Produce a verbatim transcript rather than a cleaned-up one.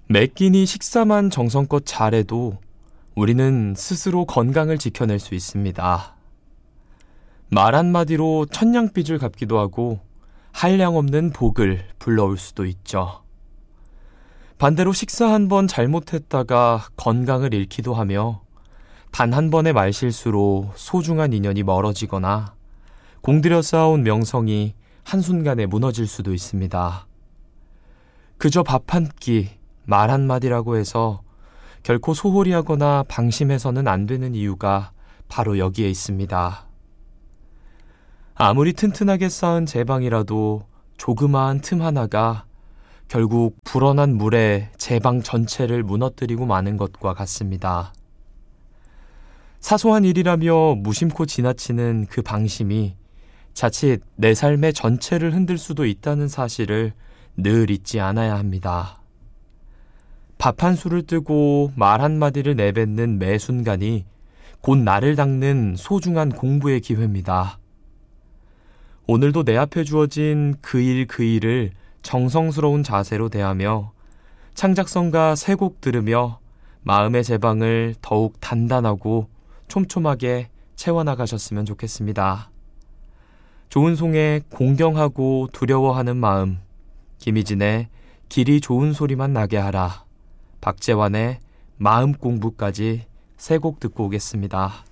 매 끼니 식사만 정성껏 잘해도 우리는 스스로 건강을 지켜낼 수 있습니다. 말 한마디로 천냥빚을 갚기도 하고 한량없는 복을 불러올 수도 있죠. 반대로 식사 한 번 잘못했다가 건강을 잃기도 하며 단 한 번의 말실수로 소중한 인연이 멀어지거나 공들여 쌓아온 명성이 한순간에 무너질 수도 있습니다. 그저 밥 한 끼, 말 한마디라고 해서 결코 소홀히 하거나 방심해서는 안 되는 이유가 바로 여기에 있습니다. 아무리 튼튼하게 쌓은 제방이라도 조그마한 틈 하나가 결국 불어난 물에 제방 전체를 무너뜨리고 마는 것과 같습니다. 사소한 일이라며 무심코 지나치는 그 방심이 자칫 내 삶의 전체를 흔들 수도 있다는 사실을 늘 잊지 않아야 합니다. 밥 한 술을 뜨고 말 한마디를 내뱉는 매 순간이 곧 나를 닦는 소중한 공부의 기회입니다. 오늘도 내 앞에 주어진 그 일 그 일을 정성스러운 자세로 대하며 창작성가 세 곡 들으며 마음의 제방을 더욱 단단하고 촘촘하게 채워나가셨으면 좋겠습니다. 좋은 송에 공경하고 두려워하는 마음, 김희진의 길이 좋은 소리만 나게 하라, 박재환의 마음 공부까지 세 곡 듣고 오겠습니다.